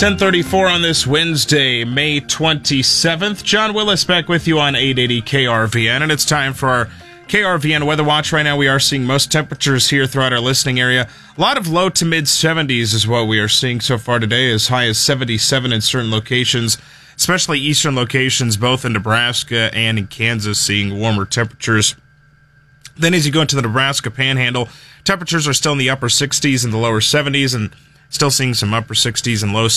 10:34 on this Wednesday, May 27th. John Willis back with you on 880 KRVN, and it's time for our KRVN Weather Watch. Right now we are seeing most temperatures here throughout our listening area. A lot of low to mid-70s is what we are seeing so far today, as high as 77 in certain locations, especially eastern locations, both in Nebraska and in Kansas, seeing warmer temperatures. Then as you go into the Nebraska Panhandle, temperatures are still in the upper 60s and the lower 70s, and still seeing some upper 60s and low